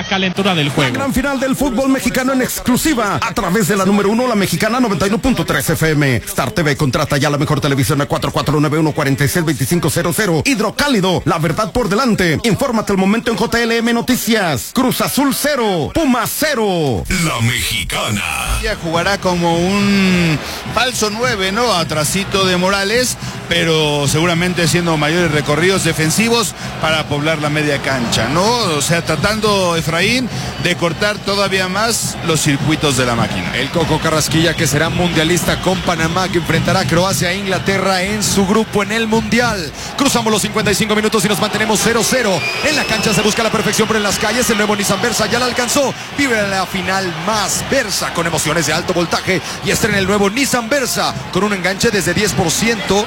calentura del juego. La gran final del fútbol mexicano en exclusiva a través de la número 1, la Mexicana 91.3 FM. Star TV contrata ya la mejor televisión a 4491-462500. Hidrocálido, la verdad por delante. Infórmate al momento en JLM Noticias. Cruz Azul 0, Pumas 0. La Mexicana. Ya jugará como un falso 9, ¿no? Atrasito de Morales, pero seguramente haciendo mayores recorridos defensivos para poblar la media cancha, ¿no? O sea, tratando Efraín de cortar todavía más los circuitos de la máquina. El Coco Carrasquilla, que será mundialista con Panamá, que enfrentará a Croacia e Inglaterra en su grupo en el Mundial. Cruzamos los 55 minutos y nos mantenemos 0-0. En la cancha se busca la perfección, pero en las calles el nuevo Nissan Versa ya la alcanzó. Vive la final más Versa con emociones de alto voltaje y estrena el nuevo Nissan Versa con un enganche desde 10%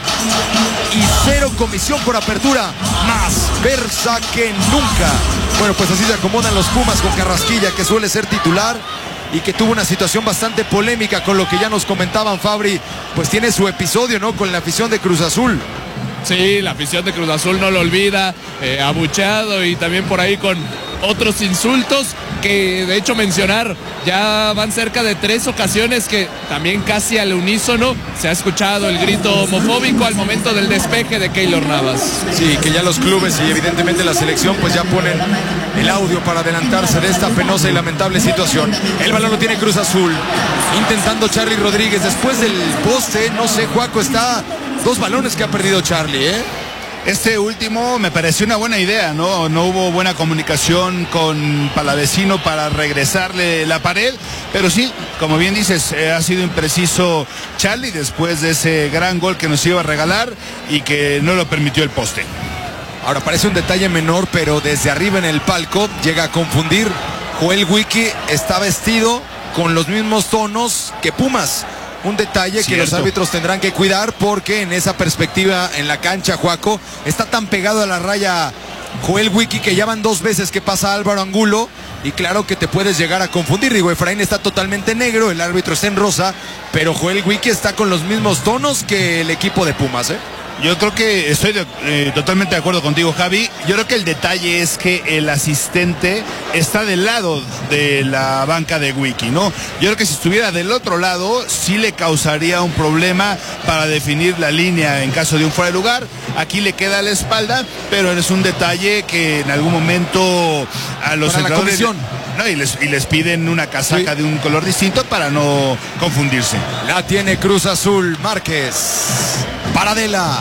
y 0 comisión por apertura. Más Versa que nunca. Bueno, pues así se acomodan los Pumas con Carrasquilla, que suele ser titular y que tuvo una situación bastante polémica con lo que ya nos comentaban, Fabri. Pues tiene su episodio, ¿no? Con la afición de Cruz Azul. Sí, la afición de Cruz Azul no lo olvida, abucheado y también por ahí con otros insultos que de hecho mencionar, ya van cerca de 3 ocasiones que también casi al unísono se ha escuchado el grito homofóbico al momento del despeje de Keylor Navas. Sí, que ya los clubes y evidentemente la selección pues ya ponen el audio para adelantarse de esta penosa y lamentable situación. El balón lo tiene Cruz Azul, intentando Charly Rodríguez después del poste. No sé, Juaco, está 2 balones que ha perdido Charly, Este último me pareció una buena idea, ¿no? No hubo buena comunicación con Palavecino para regresarle la pared, pero sí, como bien dices, ha sido impreciso Charly después de ese gran gol que nos iba a regalar y que no lo permitió el poste. Ahora parece un detalle menor, pero desde arriba en el palco llega a confundir. Joel Wiki está vestido con los mismos tonos que Pumas. Un detalle que los árbitros tendrán que cuidar, porque en esa perspectiva en la cancha, Juaco, está tan pegado a la raya Joel Wiki que ya van 2 veces que pasa Álvaro Angulo y claro que te puedes llegar a confundir. Digo, Efraín está totalmente negro, el árbitro está en rosa, pero Joel Wiki está con los mismos tonos que el equipo de Pumas, Yo creo que estoy totalmente de acuerdo contigo, Javi. Yo creo que el detalle es que el asistente está del lado de la banca de Wiki, ¿no? Yo creo que si estuviera del otro lado, sí le causaría un problema para definir la línea en caso de un fuera de lugar. Aquí le queda a la espalda, pero es un detalle que en algún momento a los entrenadores... ¿no? Y les piden una casaca de un color distinto para no confundirse. La tiene Cruz Azul, Márquez. Paradela.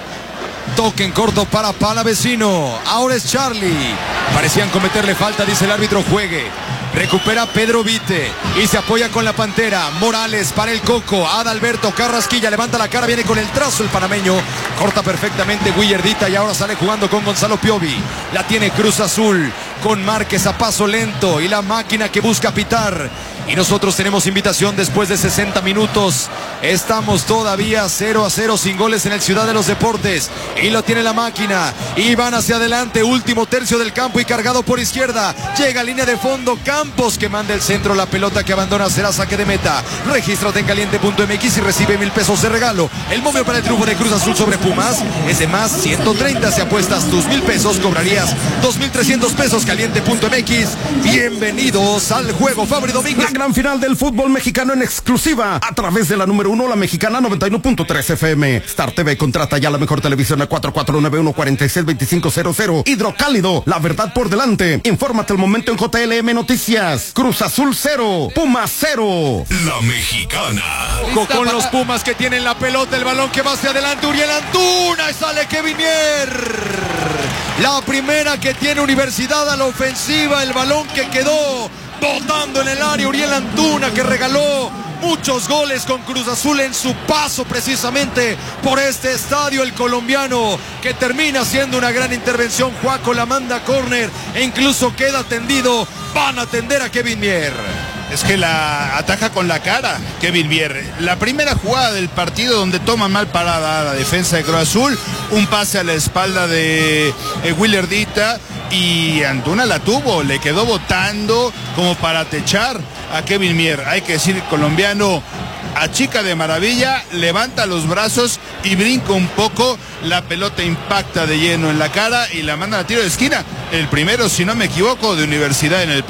Toque en corto para Palavecino. Ahora es Charly. Parecían cometerle falta, dice el árbitro, juegue. Recupera Pedro Vite y se apoya con la Pantera. Morales para el Coco. Adalberto Carrasquilla levanta la cara, viene con el trazo el panameño. Corta perfectamente Guillardita y ahora sale jugando con Gonzalo Piovi. La tiene Cruz Azul con Márquez a paso lento y la máquina que busca pitar. Y nosotros tenemos invitación después de 60 minutos. Estamos todavía 0-0 sin goles en el Ciudad de los Deportes. Y lo tiene la máquina. Y van hacia adelante. Último tercio del campo y cargado por izquierda. Llega a línea de fondo Campos, que manda el centro. La pelota que abandona será saque de meta. Regístrate en caliente.mx y recibe 1,000 pesos de regalo. El momio para el triunfo de Cruz Azul sobre Pumas es de más 130. Si apuestas tus 1,000 pesos, cobrarías 2,300 pesos. Caliente.mx. Bienvenidos al juego, Fabri Domínguez. La gran final del fútbol mexicano en exclusiva a través de la número 1, la Mexicana 91.3 FM. Star TV contrata ya la mejor televisión a 4491-462500. Hidrocálido, la verdad por delante. Infórmate al momento en JLM Noticias. Cruz Azul 0, Pumas 0. La Mexicana. Con los Pumas que tienen la pelota, el balón que va hacia adelante, Uriel Antuna y sale Kevin Mier. La primera que tiene Universidad a la ofensiva, el balón que quedó botando en el área, Uriel Antuna, que regaló muchos goles con Cruz Azul en su paso precisamente por este estadio. El colombiano que termina siendo una gran intervención. Juaco la manda a córner e incluso queda tendido. Van a atender a Kevin Mier. Es que la ataja con la cara Kevin Mier. La primera jugada del partido donde toma mal parada la defensa de Cruz Azul, un pase a la espalda de Guillardita y Antuna la tuvo, le quedó botando como para techar a Kevin Mier. Hay que decir, el colombiano achica de maravilla, levanta los brazos y brinca un poco, la pelota impacta de lleno en la cara y la manda a tiro de esquina. El primero, si no me equivoco, de Universidad en el